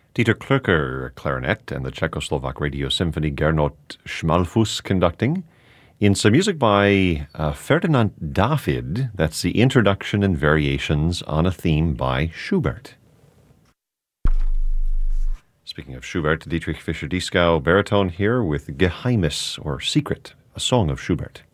Dieter Klöcker, clarinet, and the Czechoslovak Radio Symphony Gernot Schmalfuss conducting. In some music by Ferdinand David, that's the introduction and variations on a theme by Schubert. Speaking of Schubert, Dietrich Fischer-Dieskau, baritone here with Geheimnis, or Secret, a song of Schubert.